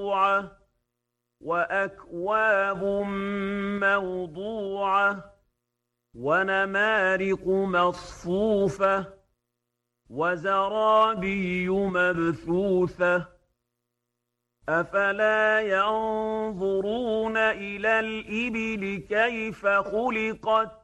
مرفوعة وأكواب موضوعة ونمارق مصفوفة وزرابي مبثوثة أفلا ينظرون إلى الإبل كيف خلقت